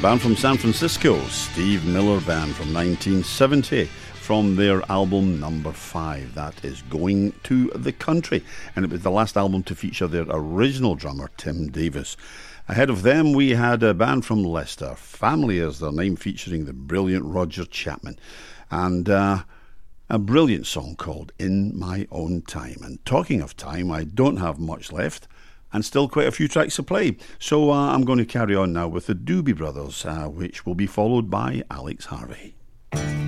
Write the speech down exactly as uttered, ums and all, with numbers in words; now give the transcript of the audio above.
band from San Francisco, Steve Miller Band from nineteen seventy, from their album number five. That is Going to the Country, and it was the last album to feature their original drummer, Tim Davis. Ahead of them, we had a band from Leicester, Family is their name, featuring the brilliant Roger Chapman, and uh, a brilliant song called In My Own Time. And talking of time, I don't have much left, and still quite a few tracks to play. So uh, I'm going to carry on now with the Doobie Brothers, uh, which will be followed by Alex Harvey.